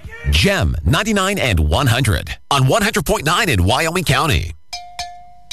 Gem 99 and 100 on 100.9 in Wyoming County.